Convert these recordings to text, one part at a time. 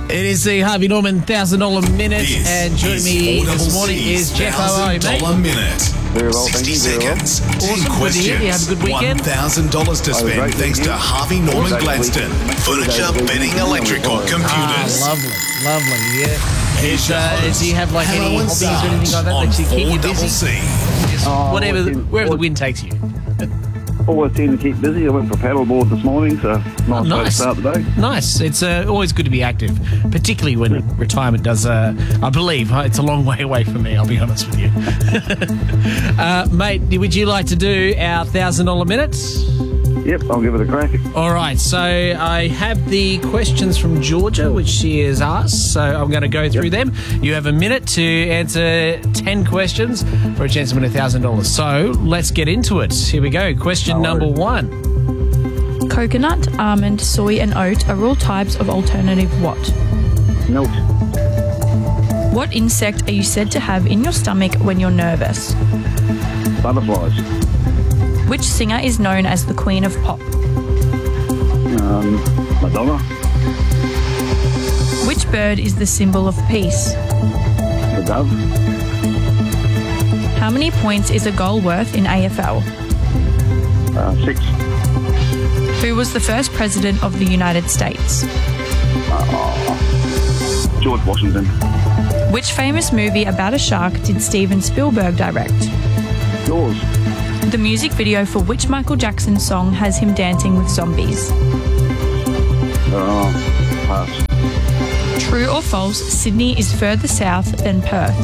It is the Harvey Norman $1,000 minute, and joining me this morning is Jeff O. mate. $1,000 minute. Very well, 60 thank you. seconds, 10 Awesome. questions, Good to hear. You have a good weekend? $1,000 to spend great thanks to weekend. Harvey Norman Great Gladstone. weekend. Furniture, bedding, electrical, computers. Lovely, yeah. Here's your host, Do you have like any Hello and hobbies or anything like that on that you keep you busy? 4CC. Just wherever the always- wind takes you. Always tend to keep busy. I went for paddleboard this morning, so nice way to start the day. Nice. It's always good to be active, particularly when retirement does, I believe, it's a long way away from me, I'll be honest with you. Mate, would you like to do our $1,000 minute? Yep, I'll give it a crack. All right, so I have the questions from Georgia, which she has asked, so I'm going to go through them. You have a minute to answer 10 questions for a chance to win $1,000. So let's get into it. Here we go. Question number 1. Coconut, almond, soy and oat are all types of alternative what? Milk. What insect are you said to have in your stomach when you're nervous? Butterflies. Which singer is known as the Queen of Pop? Madonna. Which bird is the symbol of peace? The dove. How many points is a goal worth in AFL? 6. Who was the first president of the United States? George Washington. Which famous movie about a shark did Steven Spielberg direct? Yours. The music video for which Michael Jackson song has him dancing with zombies? Pass. True or false, Sydney is further south than Perth?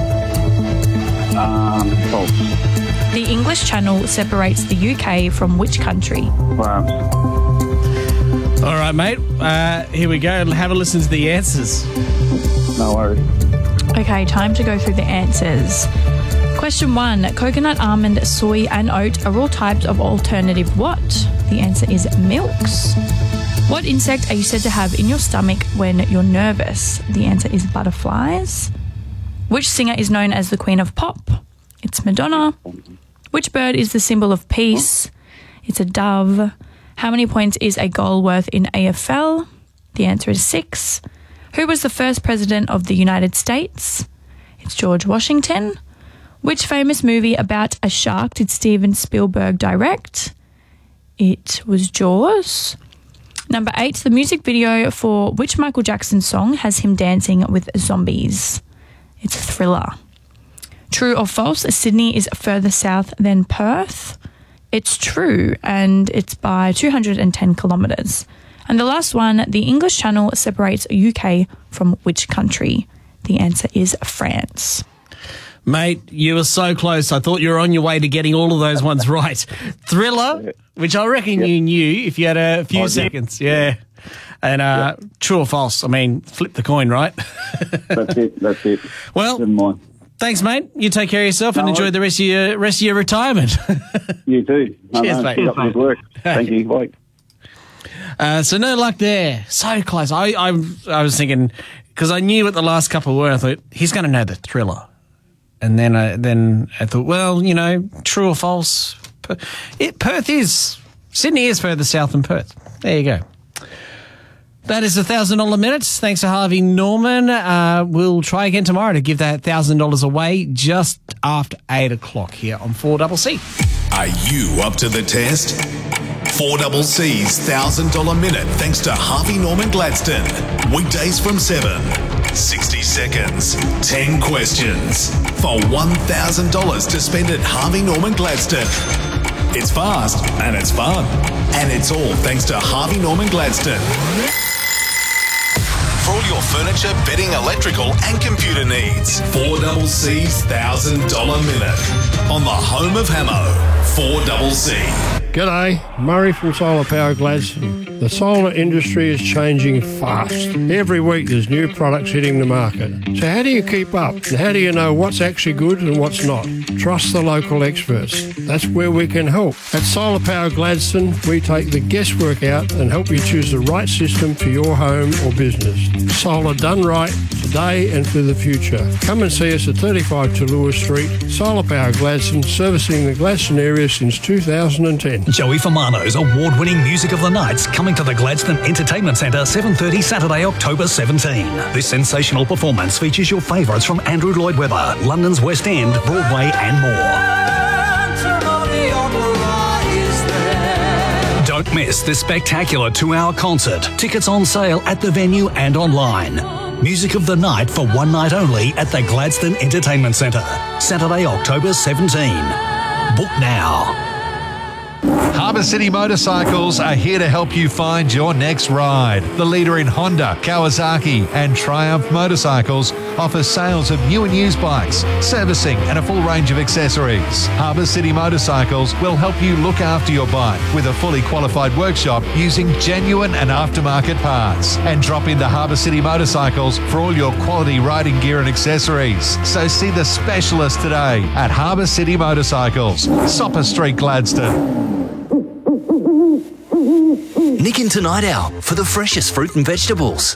False. The English Channel separates the UK from which country? France. All right, mate. Here we go. Have a listen to the answers. No worries. Okay, time to go through the answers. Question 1. Coconut, almond, soy and oat are all types of alternative what? The answer is milks. What insect are you said to have in your stomach when you're nervous? The answer is butterflies. Which singer is known as the Queen of Pop? It's Madonna. Which bird is the symbol of peace? It's a dove. How many points is a goal worth in AFL? The answer is 6. Who was the first president of the United States? It's George Washington. Which famous movie about a shark did Steven Spielberg direct? It was Jaws. Number 8, the music video for which Michael Jackson song has him dancing with zombies? It's Thriller. True or false, Sydney is further south than Perth? It's true, and it's by 210 kilometres. And the last one, the English Channel separates UK from which country? The answer is France. Mate, you were so close. I thought you were on your way to getting all of those ones right. Thriller, which I reckon you knew if you had a few seconds. Yeah. And true or false? I mean, flip the coin, right? That's it. Well, Never mind. thanks, mate. You take care of yourself and No, enjoy the rest of your retirement. You too. Cheers, mate. Keep up the good work. Thank you. Bye. So no luck there. So close. I was thinking, because I knew what the last couple were, I thought, he's going to know the Thriller. And then I thought, well, you know, true or false? Sydney is further south than Perth. There you go. That is $1,000 minutes. Thanks to Harvey Norman. We'll try again tomorrow to give that $1,000 away just after 8 o'clock here on 4CC. Are you up to the test? 4CC's $1,000 minute thanks to Harvey Norman Gladstone. Weekdays from 7. 60 seconds, 10 questions for $1,000 to spend at Harvey Norman Gladstone. It's fast and it's fun. And it's all thanks to Harvey Norman Gladstone. For all your furniture, bedding, electrical and computer needs. 4CC's $1,000 minute on the home of Hamo. 4CC. G'day, Murray from Solar Power Gladstone. The solar industry is changing fast. Every week there's new products hitting the market. So how do you keep up? And how do you know what's actually good and what's not? Trust the local experts. That's where we can help. At Solar Power Gladstone, we take the guesswork out and help you choose the right system for your home or business. Solar done right today and for the future. Come and see us at 35 Tallulah Street. Solar Power Gladstone, servicing the Gladstone area since 2010. Joey Famano's award-winning Music of the Night's coming to the Gladstone Entertainment Centre 7:30 Saturday, October 17. This sensational performance features your favourites from Andrew Lloyd Webber, London's West End, Broadway and more. Don't miss this spectacular 2-hour concert. Tickets on sale at the venue and online. Music of the Night for one night only at the Gladstone Entertainment Centre. Saturday, October 17. Book now. Harbour City Motorcycles are here to help you find your next ride. The leader in Honda, Kawasaki and Triumph motorcycles offers sales of new and used bikes, servicing and a full range of accessories. Harbour City Motorcycles will help you look after your bike with a fully qualified workshop using genuine and aftermarket parts. And drop into Harbour City Motorcycles for all your quality riding gear and accessories. So see the specialist today at Harbour City Motorcycles, Sopper Street, Gladstone. Nick into Night Owl for the freshest fruit and vegetables.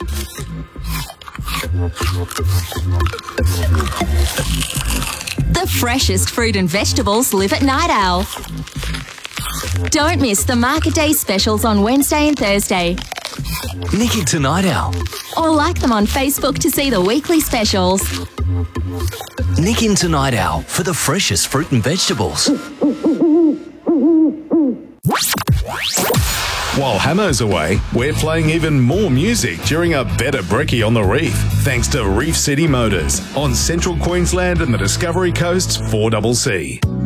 The freshest fruit and vegetables live at Night Owl. Don't miss the Market Day specials on Wednesday and Thursday. Nick into Night Owl. Or like them on Facebook to see the weekly specials. Nick into Night Owl for the freshest fruit and vegetables. While Hamo's away, we're playing even more music during a better brekkie on the reef, thanks to Reef City Motors on Central Queensland and the Discovery Coast's 4CC.